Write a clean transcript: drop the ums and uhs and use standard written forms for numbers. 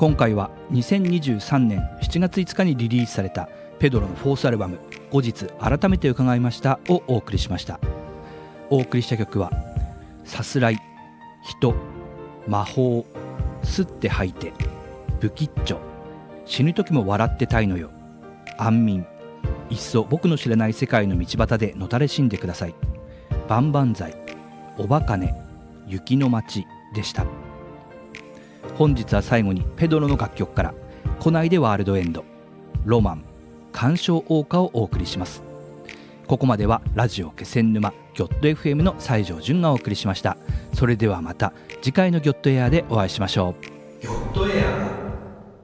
今回は2023年7月5日にリリースされたペドロのフォースアルバム後日改めて伺いましたをお送りしました。お送りした曲はさすらい、人、魔法、吸って吐いて、不吉祥、死ぬ時も笑ってたいのよ、安眠、いっそ僕の知らない世界の道端でのたれ死んでください、万々歳、おばかね、雪の街でした。本日は最後にペドロの楽曲から来ないでワールドエンド、ロマン、鑑賞謳歌をお送りします。ここまではラジオ気仙沼ギョット FM の西条潤がお送りしました。それではまた次回のギョットエアでお会いしましょう。ギョット